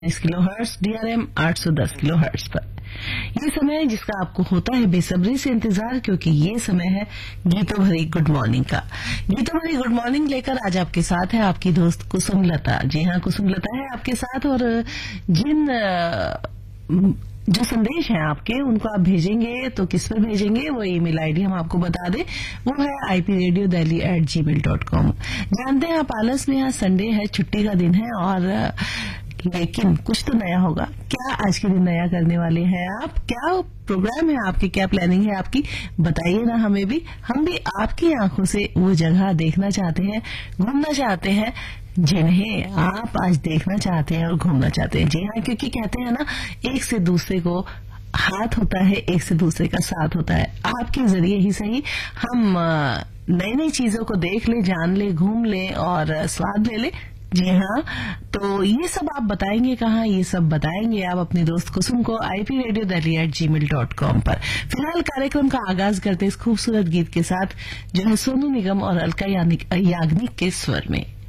Kilohertz DRM 810 kilohertz पर। ये समय है जिसका आपको होता है बेसब्री से इंतजार, क्योंकि ये समय है गीतों भरी गुड मॉर्निंग का। गीतों भरी गुड मॉर्निंग लेकर आज आपके साथ है आपकी दोस्त कुसुम लता। जी हाँ, कुसुम लता है आपके साथ। और जिन जो संदेश हैं आपके उनको आप भेजेंगे तो किस पर भेजेंगे, वो ईमेल आईडी हम आपको बता दें, वो है ipradiodelhi@gmail.com। जानते हैं आप आलस में, आज संडे है, छुट्टी का दिन है, और लेकिन कुछ तो नया होगा। क्या आज के दिन नया करने वाले हैं आप? क्या प्रोग्राम है आपके, क्या प्लानिंग है आपकी? बताइए ना हमें भी। हम भी आपकी आंखों से वो जगह देखना चाहते हैं, घूमना चाहते हैं जिन्हें आप आज देखना चाहते हैं और घूमना चाहते हैं। जी हाँ, क्योंकि कहते हैं ना, एक से दूसरे को हाथ होता है, एक से दूसरे का साथ होता है। आपके जरिए ही सही हम नई नई चीजों को देख ले, जान ले, घूम ले और स्वाद ले ले। जी हाँ, तो ये सब आप बताएंगे कहाँ? ये सब बताएंगे आप अपनी दोस्त कुसुम को ipradiodelhi@gmail.com पर। फिलहाल कार्यक्रम का आगाज करते इस खूबसूरत गीत के साथ, जो है सोनू निगम और अलका याग्निक के स्वर में।